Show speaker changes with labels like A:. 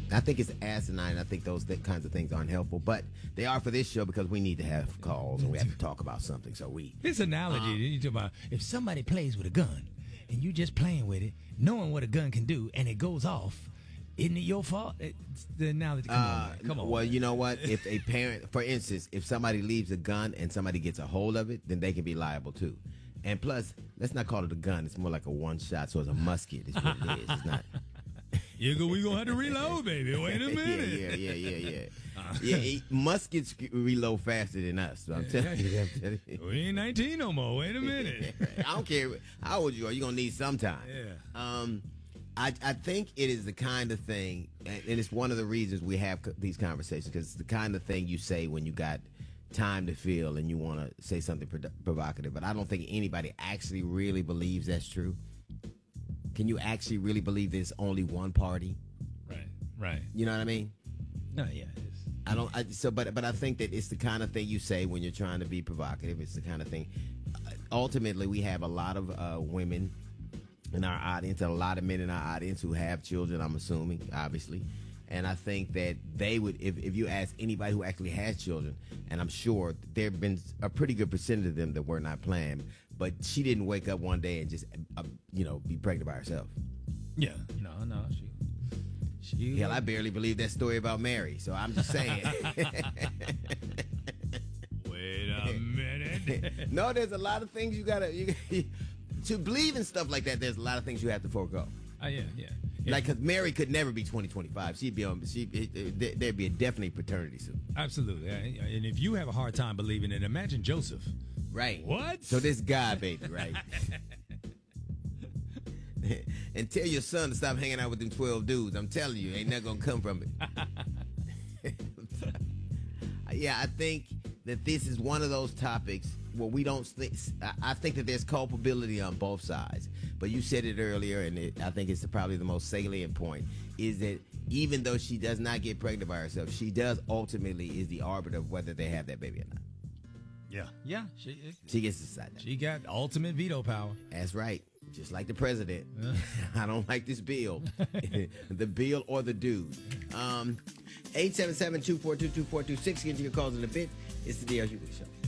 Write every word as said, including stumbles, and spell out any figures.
A: I think it's asinine. I think those th- kinds of things aren't helpful, but they are for this show because we need to have calls and we have to talk about something. So we
B: this analogy um, you talk about if somebody plays with a gun and you just playing with it, knowing what a gun can do, and it goes off. Isn't it your fault? It's the analogy. Come
A: uh,
B: on, come on.
A: Well, you know what? If a parent, for instance, if somebody leaves a gun and somebody gets a hold of it, then they can be liable too. And plus, let's not call it a gun. It's more like a one shot, so it's a musket. Is what it is. It's not.
B: You go. We gonna have to reload, baby. Wait a minute.
A: yeah, yeah, yeah, yeah, yeah. Uh, yeah, it, muskets reload faster than us. So I'm telling you. I'm telling you.
B: We ain't nineteen no more. Wait a minute.
A: I don't care how old you are. You're gonna need some time.
B: Yeah.
A: Um. I, I think it is the kind of thing, and it's one of the reasons we have these conversations, because it's the kind of thing you say when you got time to feel and you want to say something pro- provocative. But I don't think anybody actually really believes that's true. Can you actually really believe there's only one party?
B: Right, right.
A: You know what I mean?
B: No, yeah, it is.
A: I don't. I, so, but but I think that it's the kind of thing you say when you're trying to be provocative. It's the kind of thing. Ultimately, we have a lot of uh, women in our audience and a lot of men in our audience who have children, I'm assuming, obviously. And I think that they would, if, if you ask anybody who actually has children, and I'm sure there have been a pretty good percentage of them that were not planned, but she didn't wake up one day and just, uh, you know, be pregnant by herself.
B: Yeah. No, no. She, she.
A: Hell, I barely believe that story about Mary, so I'm just saying.
B: Wait a minute.
A: No, there's a lot of things you gotta, you, to believe in stuff like that, there's a lot of things you have to forego.
B: Oh, yeah, yeah. yeah.
A: Like, because Mary could never be twenty twenty-five. She'd be on, she, it, it, there'd be a definitely paternity suit.
B: Absolutely. And if you have a hard time believing it, imagine Joseph.
A: Right.
B: What?
A: So this guy, baby, right? And tell your son to stop hanging out with them twelve dudes. I'm telling you, ain't nothing gonna come from it. Yeah, I think that this is one of those topics where we don't think, I think that there's culpability on both sides. But you said it earlier, and it, I think it's probably the most salient point, is that even though she does not get pregnant by herself, she does ultimately is the arbiter of whether they have that baby or not.
B: Yeah. Yeah. She,
A: she gets to decide that.
B: She got ultimate veto power.
A: That's right. Just like the president. I don't like this bill. The bill or the dude. Um, eight seven seven, two four two, two four two six. Get your calls in a bit. It's the D L Hughley Show.